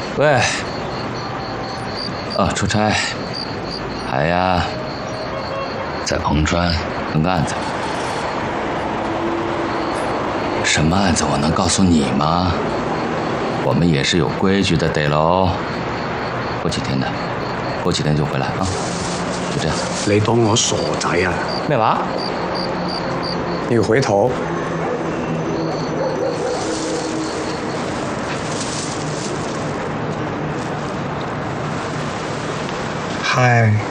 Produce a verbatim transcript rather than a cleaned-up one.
喂，哦，出差，还呀，在彭川弄个案子。什么案子？我能告诉你吗？我们也是有规矩的，得喽。过几天的，过几天就回来啊。就这样。 你當我傻仔啊？ 咩話？ 要回頭。 嗨。